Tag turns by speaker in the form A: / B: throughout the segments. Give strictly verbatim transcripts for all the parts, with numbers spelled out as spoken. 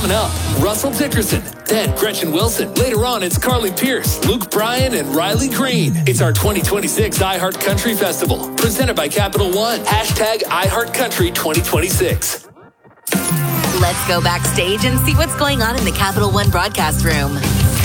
A: Coming up, Russell Dickerson, then Gretchen Wilson. Later on, it's Carly Pierce, Luke Bryan, and Riley Green. It's our twenty twenty-six iHeart Country Festival, presented by Capital One. Hashtag iHeartCountry twenty twenty-six.
B: Let's go backstage and see what's going on in the Capital One broadcast room.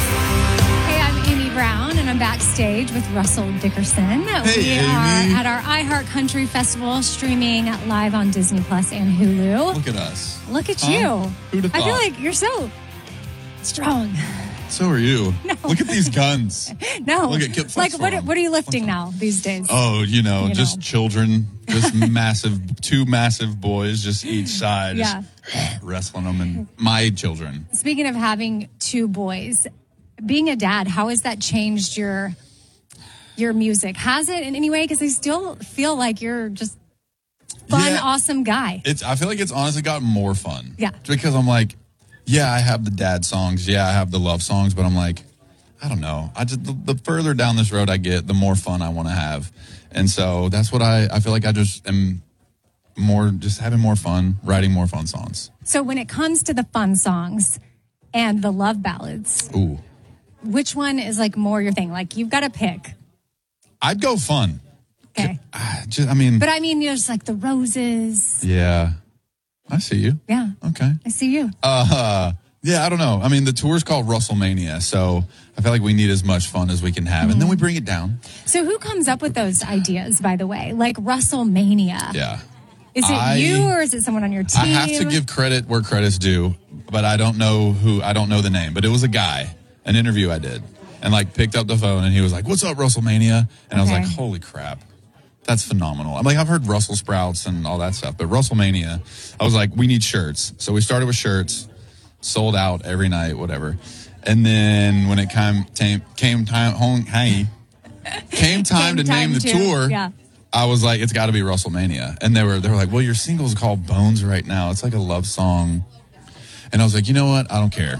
C: Hey, I'm Amy Brown, and I'm backstage with Russell Dickerson.
D: Hey,
C: we
D: Amy.
C: are at our iHeart Country Festival, streaming live on Disney Plus and Hulu.
D: Look at us.
C: Look at
D: Huh?
C: you.
D: Who'd have
C: I feel
D: thought?
C: like you're so strong.
D: So are you.
C: No.
D: Look at these guns.
C: No.
D: Look at Kip
C: like, what,
D: Flexor.
C: what are you lifting now these days?
D: Oh, you know,
C: You
D: just
C: know.
D: children, just massive, two massive boys, just each side,
C: Yeah.
D: just wrestling them, and my children.
C: Speaking of having two boys, being a dad, how has that changed your your music? Has it in any way? Because I still feel like you're just fun,
D: Yeah.
C: awesome guy.
D: It's. I feel like it's honestly gotten more fun.
C: Yeah.
D: Because I'm like, yeah, I have the dad songs, yeah, I have the love songs, but I'm like, I don't know. I just the, the further down this road I get, the more fun I want to have, and so that's what I. I feel like I just am more just having more fun, writing more fun songs.
C: So when it comes to the fun songs and the love ballads,
D: Ooh,
C: which one is like more your thing? Like you've got to pick.
D: I'd go fun.
C: Okay.
D: I just, I mean,
C: But I mean, there's like the roses.
D: yeah, I see you.
C: Yeah.
D: Okay.
C: I see you.
D: Uh, yeah, I don't know. I mean, the tour's called WrestleMania, so I feel like we need as much fun as we can have, and then we bring it down.
C: So who comes up with those ideas, by the way? Like WrestleMania.
D: Yeah.
C: Is it
D: I-
C: you or is it someone on your team?
D: I have to give credit where credit's due, but I don't know who, I don't know the name, but it was a guy, an interview I did, and like picked up the phone and he was like, "What's up, WrestleMania?" And I was
C: Okay.
D: like, "Holy crap. That's phenomenal." I'm like, I've heard Russell Sprouts and all that stuff, but WrestleMania, I was like, we need shirts. So we started with shirts, sold out every night, whatever. And then when it came, came, came time, home, hey, came time
C: Came
D: to name
C: time
D: the
C: to-
D: tour,
C: yeah.
D: I was like, it's got to be WrestleMania. And they were, they were like, well, your single's called Bones right now. It's like a love song. And I was like, you know what? I don't care.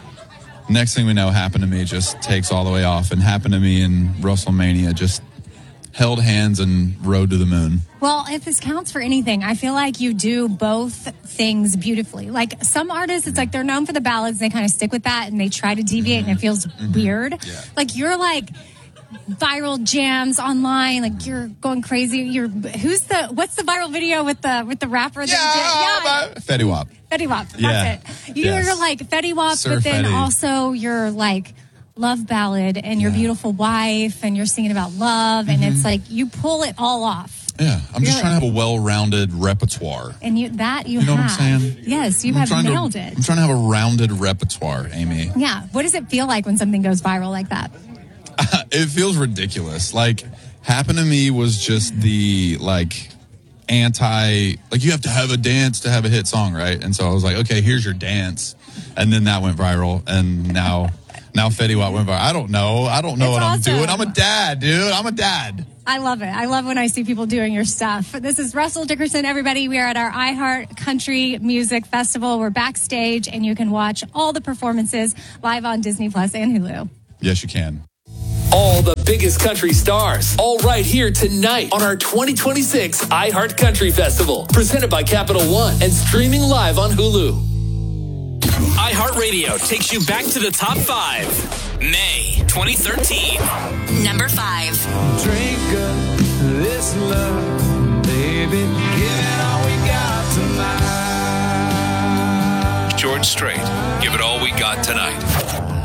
D: Next thing we know, Happened to Me just takes all the way off, and Happened to Me and WrestleMania just held hands and rode to the moon.
C: Well, if this counts for anything, I feel like you do both things beautifully. Like some artists, it's like they're known for the ballads, they kind of stick with that and they try to deviate and it feels weird.
D: Yeah.
C: Like you're like viral jams online, like you're going crazy. You're who's the what's the viral video with the with the rapper that you did?
D: but Fetty Wap.
C: Fetty Wap. That's
D: Yeah.
C: it. You're
D: Yes.
C: like Fetty Wap,
D: Sir
C: but then
D: Fetty.
C: also you're like love ballad and your
D: Yeah.
C: beautiful wife and you're singing about love and
D: Mm-hmm.
C: it's like you pull it all off.
D: Yeah, I'm just
C: Really?
D: trying to have a well-rounded repertoire.
C: And you that you,
D: You know
C: have.
D: what I'm saying?
C: Yes, you
D: I'm
C: have
D: trying to-
C: nailed it.
D: I'm trying to have a rounded repertoire, Amy.
C: Yeah. What does it feel like when something goes viral like that?
D: It feels ridiculous. Like, Happened to Me was just the, like, anti, like, you have to have a dance to have a hit song, right? And so I was like, okay, here's your dance. And then that went viral. And now, now Fetty Wap went viral. I don't know. I don't know
C: It's
D: what
C: awesome.
D: I'm doing. I'm a dad, dude. I'm a dad.
C: I love it. I love when I see people doing your stuff. This is Russell Dickerson, everybody. We are at our iHeart Country Music Festival. We're backstage, and you can watch all the performances live on Disney Plus and Hulu.
D: Yes, you can.
A: All the biggest country stars, all right here tonight on our twenty twenty-six iHeart Country Festival, presented by Capital One and streaming live on Hulu.
E: iHeartRadio takes you back to the top five. May twenty thirteen.
B: Number five.
F: Drink up this love, baby. Give it all we got tonight.
E: George Strait. Give it all we got tonight.